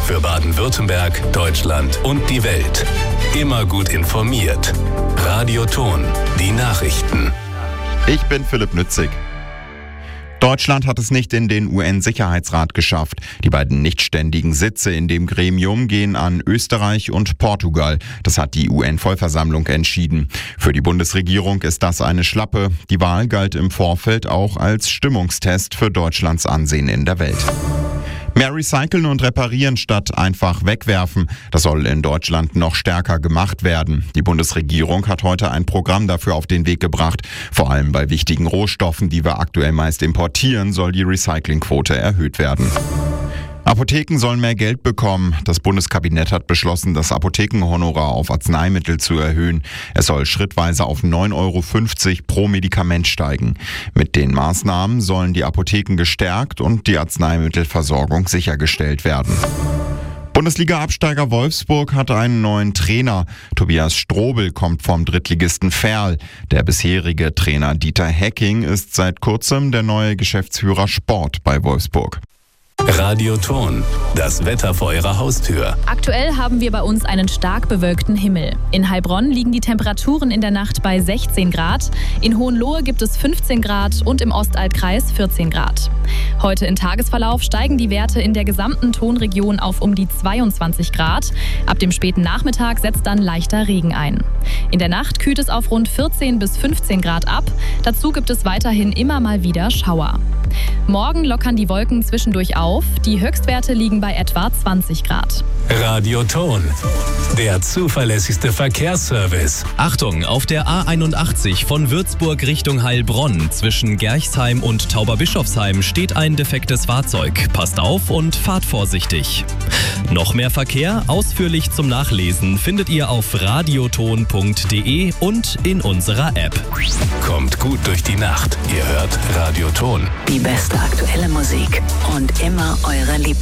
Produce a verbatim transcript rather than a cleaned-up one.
Für Baden-Württemberg, Deutschland und die Welt. Immer gut informiert. Radio Ton, die Nachrichten. Ich bin Philipp Nützig. Deutschland hat es nicht in den U N-Sicherheitsrat geschafft. Die beiden nichtständigen Sitze in dem Gremium gehen an Österreich und Portugal. Das hat die U N-Vollversammlung entschieden. Für die Bundesregierung ist das eine Schlappe. Die Wahl galt im Vorfeld auch als Stimmungstest für Deutschlands Ansehen in der Welt. Mehr recyceln und reparieren statt einfach wegwerfen. Das soll in Deutschland noch stärker gemacht werden. Die Bundesregierung hat heute ein Programm dafür auf den Weg gebracht. Vor allem bei wichtigen Rohstoffen, die wir aktuell meist importieren, soll die Recyclingquote erhöht werden. Apotheken sollen mehr Geld bekommen. Das Bundeskabinett hat beschlossen, das Apothekenhonorar auf Arzneimittel zu erhöhen. Es soll schrittweise auf neun Euro fünfzig pro Medikament steigen. Mit den Maßnahmen sollen die Apotheken gestärkt und die Arzneimittelversorgung sichergestellt werden. Bundesliga-Absteiger Wolfsburg hat einen neuen Trainer. Tobias Strobel kommt vom Drittligisten Verl. Der bisherige Trainer Dieter Hecking ist seit kurzem der neue Geschäftsführer Sport bei Wolfsburg. Radio Ton, das Wetter vor Ihrer Haustür. Aktuell haben wir bei uns einen stark bewölkten Himmel. In Heilbronn liegen die Temperaturen in der Nacht bei sechzehn Grad. In Hohenlohe gibt es fünfzehn Grad und im Ostaltkreis vierzehn Grad. Heute im Tagesverlauf steigen die Werte in der gesamten Tonregion auf um die zweiundzwanzig Grad. Ab dem späten Nachmittag setzt dann leichter Regen ein. In der Nacht kühlt es auf rund vierzehn bis fünfzehn Grad ab. Dazu gibt es weiterhin immer mal wieder Schauer. Morgen lockern die Wolken zwischendurch auf. Die Höchstwerte liegen bei etwa zwanzig Grad. Radio Ton, der zuverlässigste Verkehrsservice. Achtung, auf der A einundachtzig von Würzburg Richtung Heilbronn zwischen Gerchsheim und Tauberbischofsheim steht ein defektes Fahrzeug. Passt auf und fahrt vorsichtig. Noch mehr Verkehr, ausführlich zum Nachlesen, findet ihr auf radioton punkt de und in unserer App. Kommt gut durch die Nacht. Ihr hört Radio Ton. Die beste aktuelle Musik und immer eure Lieblings